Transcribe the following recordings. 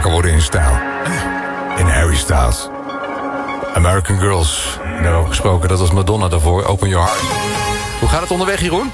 wakker worden in stijl. In Harry Styles. American Girls. Daarover gesproken, dat was Madonna daarvoor. Open Your Heart. Hoe gaat het onderweg, Jeroen?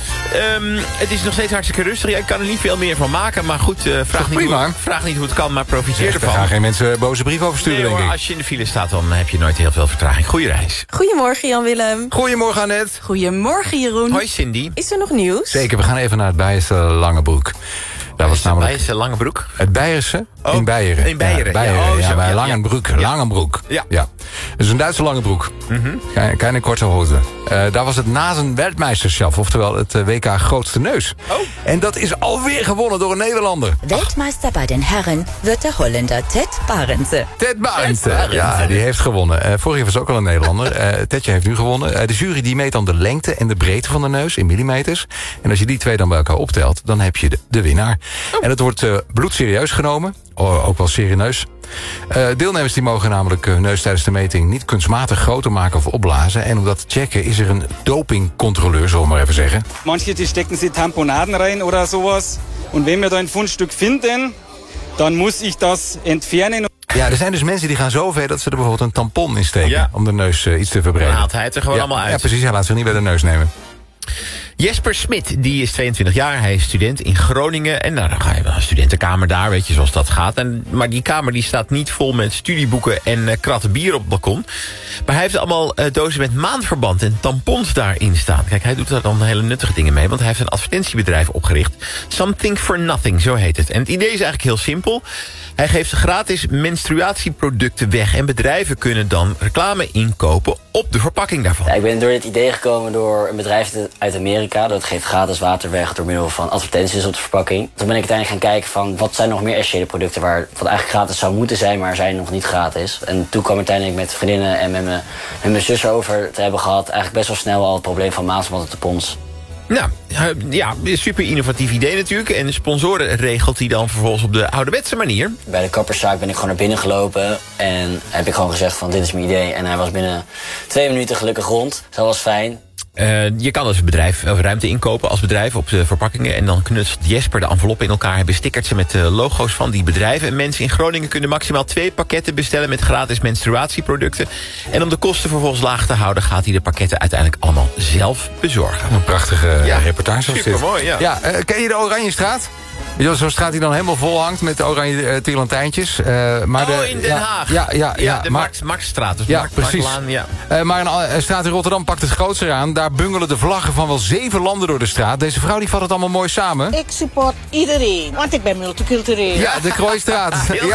Het is nog steeds hartstikke rustig. Ja, ik kan er niet veel meer van maken. Maar goed, vraag niet hoe het kan, maar profiteer ervan. Er gaan geen mensen boze brief over sturen, denk ik. Als je in de file staat, dan heb je nooit heel veel vertraging. Goeie reis. Goedemorgen, Jan-Willem. Goedemorgen, Annette. Goedemorgen, Jeroen. Hoi, Cindy. Is er nog nieuws? Zeker, we gaan even naar het Beierse Langebroek. Daar was namelijk Beierse Langebroek? Het Beierse in Beieren. In Beieren. Bij Langenbroek. Langenbroek. Ja. Dat is een Duitse Langebroek. Keine korte hose. Daar was het Nasen-Weltmeisterschaft, oftewel het WK grootste neus. En dat is alweer gewonnen door een Nederlander. Weltmeister bij den Herren wordt de Hollander Ted Barendse. Ted Barendse, ja, die heeft gewonnen. Vorig jaar was ook al een Nederlander. Tedje heeft nu gewonnen. De jury die meet dan de lengte en de breedte van de neus in millimeters. En als je die twee dan bij elkaar optelt, dan heb je de winnaar. En het wordt bloedserieus genomen. Ook wel serieus. Deelnemers die mogen namelijk hun neus tijdens de meting niet kunstmatig groter maken of opblazen. En om dat te checken is er een dopingcontroleur, zullen we maar even zeggen. Manche die stecken sie Tamponaden rein oder sowas. Und wenn wir da ein Fundstück finden, dan muss ich das entfernen. Ja, er zijn dus mensen die gaan zo ver dat ze er bijvoorbeeld een tampon in steken. Om de neus iets te verbreden. Dan haalt hij het er gewoon allemaal uit. Ja, precies. Hij laat zich niet bij de neus nemen. Jesper Smit, die is 22 jaar. Hij is student in Groningen. En dan ga je wel een studentenkamer daar, weet je, zoals dat gaat. Maar die kamer die staat niet vol met studieboeken en kratten bier op het balkon. Maar hij heeft allemaal dozen met maandverband en tampons daarin staan. Kijk, hij doet daar dan hele nuttige dingen mee. Want hij heeft een advertentiebedrijf opgericht. Something for Nothing, zo heet het. En het idee is eigenlijk heel simpel. Hij geeft gratis menstruatieproducten weg. En bedrijven kunnen dan reclame inkopen op de verpakking daarvan. Ja, ik ben door dit idee gekomen door een bedrijf uit Amerika. Dat geeft gratis water weg door middel van advertenties op de verpakking. Toen ben ik uiteindelijk gaan kijken van wat zijn nog meer essentiële producten wat eigenlijk gratis zou moeten zijn, maar zijn nog niet gratis. En toen kwam ik uiteindelijk met vriendinnen en met mijn zus over te hebben gehad. Eigenlijk best wel snel al het probleem van maandverband en tampons. Nou, ja, super innovatief idee natuurlijk. En de sponsoren regelt hij dan vervolgens op de ouderwetse manier. Bij de kapperszaak ben ik gewoon naar binnen gelopen. En heb ik gewoon gezegd van dit is mijn idee. En hij was binnen 2 minuten gelukkig rond. Dus dat was fijn. Je kan dus een bedrijf of ruimte inkopen als bedrijf op de verpakkingen. En dan knutselt Jesper de enveloppen in elkaar. Hij bestickert ze met de logo's van die bedrijven. En mensen in Groningen kunnen maximaal 2 pakketten bestellen met gratis menstruatieproducten. En om de kosten vervolgens laag te houden gaat hij de pakketten uiteindelijk allemaal zelf bezorgen. Een prachtige reportage. Supermooi, ja. Ken je de Oranjestraat? Zo'n straat die dan helemaal vol hangt met oranje tirlantijntjes. In Den Haag. Ja, de Marktstraat. Dus ja, precies. Maar een straat in Rotterdam pakt het grootste aan. Daar bungelen de vlaggen van wel 7 landen door de straat. Deze vrouw die vat het allemaal mooi samen. Ik support iedereen, want ik ben multicultureel. Ja, de Krooistraat.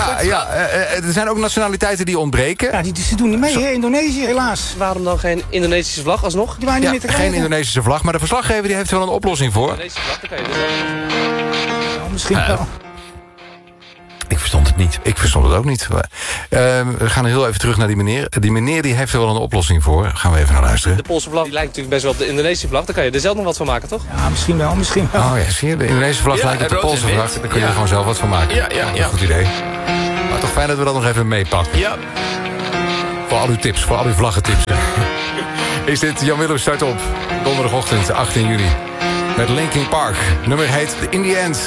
Er zijn ook nationaliteiten die ontbreken. Ja, ze doen niet mee, Indonesië, helaas. Waarom dan geen Indonesische vlag alsnog? Die waren niet meer te krijgen. Geen Indonesische vlag, maar de verslaggever die heeft er wel een oplossing voor. Indonesische vlag, dan kan je dus misschien wel. Ik verstond het niet. Ik verstond het ook niet. We gaan heel even terug naar die meneer. Die meneer die heeft er wel een oplossing voor. Gaan we even naar luisteren. De Poolse vlag die lijkt natuurlijk best wel op de Indonesische vlag. Dan kan je er zelf nog wat van maken, toch? Ja, misschien wel. Oh ja, zie je? De Indonesische vlag lijkt op de Poolse vlag. Dan kun je er gewoon zelf wat van maken. Ja. Goed idee. Maar toch fijn dat we dat nog even meepakken. Ja. Voor al uw tips, voor al uw vlaggentips. Is dit Jan-Willem start op donderdagochtend 18 juni. Met Linkin Park. Nummer heet In The End.